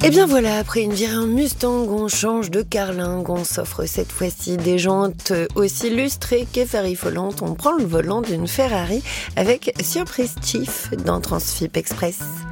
Et bien voilà, après une virée en Mustang, on change de carlingue, on s'offre cette fois-ci des jantes aussi lustrées qu'effarifolantes. On prend le volant d'une Ferrari avec Surprise Chief dans Transfip Express.